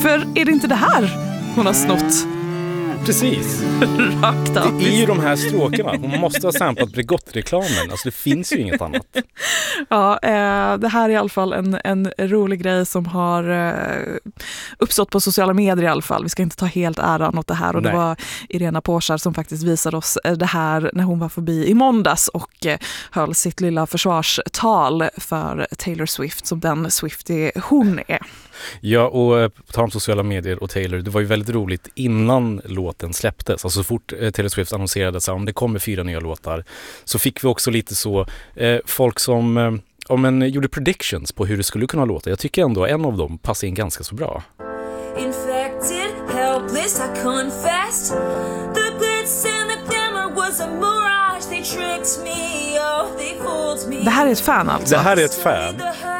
För är det inte det här hon har snott? Precis. Rakt av. Det är ju de här stråkarna. Hon måste ha samplat Bregott-reklamen. Alltså det finns ju inget annat. Ja, det här är i alla fall en rolig grej som har uppstått på sociala medier i alla fall. Vi ska inte ta helt äran åt det här. Och det var Irena Porsar som faktiskt visade oss det här när hon var förbi i måndags och höll sitt lilla försvarstal för Taylor Swift som den Swiftie hon är. Ja, och på tal om sociala medier och Taylor, det var ju väldigt roligt innan låten släpptes. Alltså så fort Taylor Swift annonserade att om det kommer 4 nya låtar så fick vi också lite så folk som gjorde predictions på hur det skulle kunna låta. Jag tycker ändå en av dem passar in ganska så bra. Infected, helpless, I confessed. The glitz and the glamour was a mirage. They tricked me, oh, they fooled me. Det här är ett fan alltså. Det här är ett fan.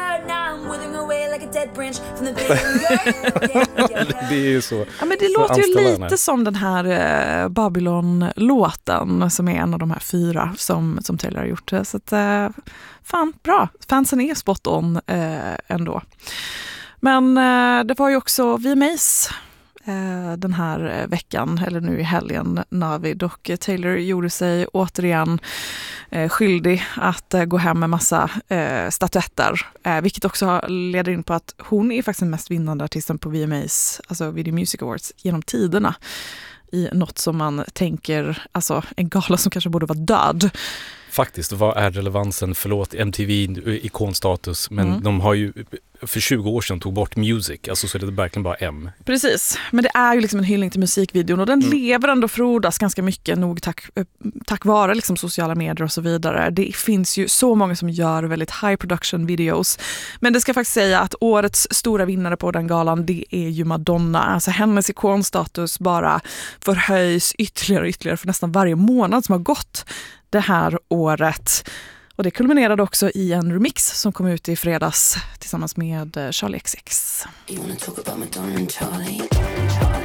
Det är ju så. Ja, men det låter ju lite som den här Babylon-låten som är en av de här 4 som Taylor har gjort. Så att, fan, bra. Fansen är spot on ändå. Men det var ju också VMAs den här veckan, eller nu i helgen, Navid, och Taylor gjorde sig återigen skyldig att gå hem med massa statyetter, vilket också leder in på att hon är faktiskt den mest vinnande artisten på VMAs, alltså Video Music Awards, genom tiderna, i något som man tänker, alltså en gala som kanske borde vara död. Faktiskt, vad är relevansen? Förlåt, MTV ikonstatus, men de har ju för 20 år sedan tog bort music, alltså så är det verkligen bara M. Precis, men det är ju liksom en hyllning till musikvideon och den lever ändå frodas ganska mycket nog tack vare liksom sociala medier och så vidare. Det finns ju så många som gör väldigt high production videos, men det ska faktiskt säga att årets stora vinnare på den galan, det är ju Madonna. Alltså hennes ikonstatus bara förhöjs ytterligare och ytterligare för nästan varje månad som har gått det här året. Och det kulminerade också i en remix som kom ut i fredags tillsammans med Charlie XX. You wanna talk about Madonna and Charlie?